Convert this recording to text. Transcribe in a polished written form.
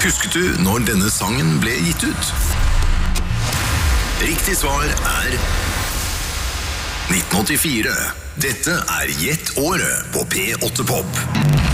Husket du når denne sangen ble gitt ut? Riktig svar er 1984. Dette er Gjett året på P8 Pop.